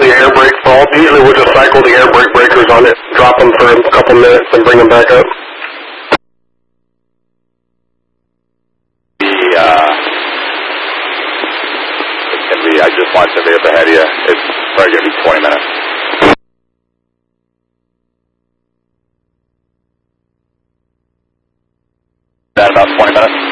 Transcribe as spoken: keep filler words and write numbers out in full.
the air brake fault. Usually we'll just cycle the air brake breakers on it, drop them for a couple minutes, and bring them back up. The, uh, it's going to be, I just watched the way up ahead of you. It's probably going to be twenty minutes. That about twenty minutes?